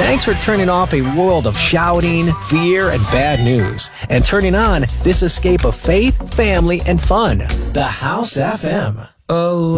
Thanks for turning off a world of shouting, fear, and bad news, and turning on this escape of faith, family, and fun. The House FM. Oh,